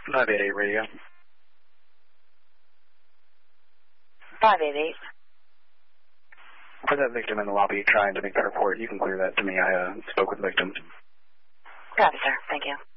588 radio. 588. For that victim in the lobby trying to make that report, you can clear that to me. I spoke with the victim. Copy, sir. Thank you.